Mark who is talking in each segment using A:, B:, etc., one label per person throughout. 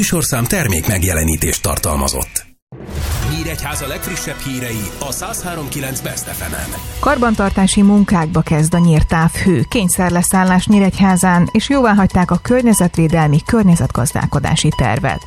A: műsorszám termék megjelenítést tartalmazott. Nyíregyháza legfrissebb hírei a 103.9 Best FM-en.
B: Karbantartási munkákba kezd a nyírtávhő. Kényszerleszállás Nyíregyházán, és jóváhagyták a környezetvédelmi környezetgazdálkodási tervet.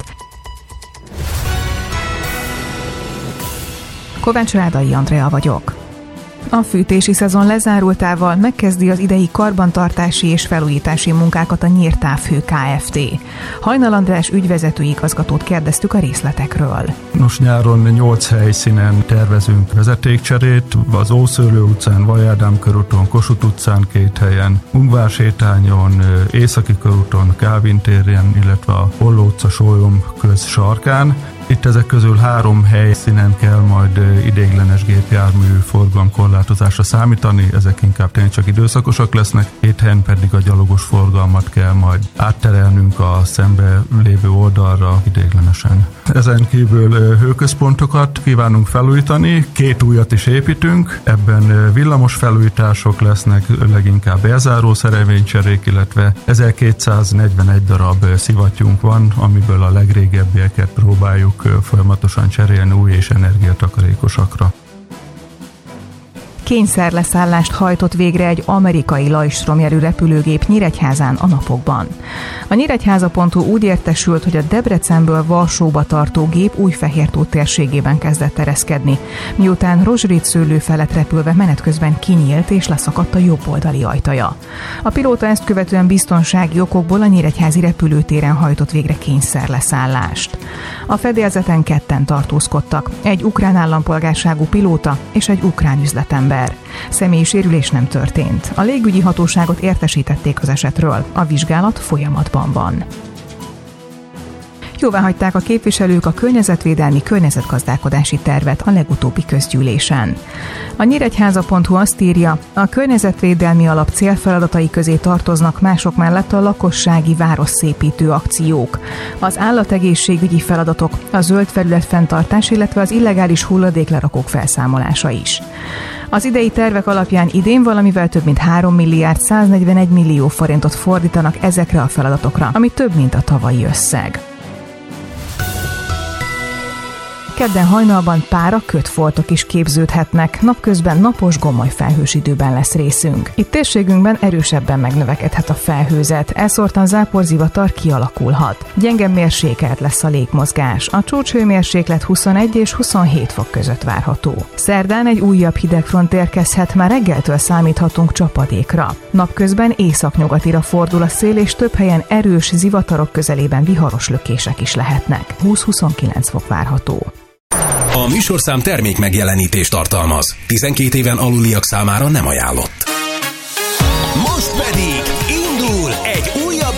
B: Kovács Rádai Andrea vagyok. A fűtési szezon lezárultával megkezdi az idei karbantartási és felújítási munkákat a Nyírtávhő Kft. Hajnal András ügyvezető igazgatót kérdeztük a részletekről.
C: Nos, nyáron 8 helyszínen tervezünk vezetékcserét, az Ószőlő utcán, Vajádám körúton, Kossuth utcán 2 helyen, Ungvár sétányon, Északi körúton, Kálvin téren, illetve a Holló utca Sólyom köz sarkán. Itt ezek közül 3 helyszínen kell majd ideiglenes gépjármű forgalomkorlátozásra számítani, ezek inkább tényleg csak időszakosak lesznek, 2 helyen pedig a gyalogos forgalmat kell majd átterelnünk a szembe lévő oldalra ideiglenesen. Ezen kívül hőközpontokat kívánunk felújítani, 2 újat is építünk, ebben villamos felújítások lesznek, leginkább elzáró szerelvénycserék, illetve 1241 darab szivattyúnk van, amiből a legrégebbieket próbáljuk folyamatosan cserélni új és energiatakarékosakra.
B: Kényszerleszállást hajtott végre egy amerikai lajstromjelű repülőgép Nyíregyházán a napokban. A Nyíregyháza.hu úgy értesült, hogy a Debrecenből Varsóba tartó gép Újfehértó térségében kezdett ereszkedni, miután Rozsrit szőlő felett repülve menet közben kinyílt és leszakadt a jobb oldali ajtaja. A pilóta ezt követően biztonsági okokból a nyíregyházi repülőtéren hajtott végre kényszerleszállást. A fedélzeten 2-en tartózkodtak, egy ukrán állampolgárságú pilóta és egy ukrán üzletember. Személyi sérülés nem történt. A légügyi hatóságot értesítették az esetről. A vizsgálat folyamatban van. Jóváhagyták a képviselők a környezetvédelmi környezetgazdálkodási tervet a legutóbbi közgyűlésen. A Nyíregyháza.hu azt írja, a környezetvédelmi alap célfeladatai közé tartoznak mások mellett a lakossági városszépítő akciók, az állategészségügyi feladatok, a zöld felület fenntartás, illetve az illegális hulladéklerakók felszámolása is. Az idei tervek alapján idén valamivel több mint 3 milliárd 141 millió forintot fordítanak ezekre a feladatokra, ami több, mint a tavalyi összeg. Kedden hajnalban pára kötfoltok is képződhetnek, napközben napos gomoly felhős időben lesz részünk. Itt térségünkben erősebben megnövekedhet a felhőzet, elszórtan záporzivatar kialakulhat. Gyenge mérsékelt lesz a légmozgás, a csúcshőmérséklet 21 és 27 fok között várható. Szerdán egy újabb hidegfront érkezhet, már reggeltől számíthatunk csapadékra. Napközben északnyugatira fordul a szél, és több helyen erős zivatarok közelében viharos lökések is lehetnek. 20-29 fok várható.
A: A műsorszám termék megjelenítést tartalmaz. 12 éven aluliak számára nem ajánlott. Most pedig indul egy újabb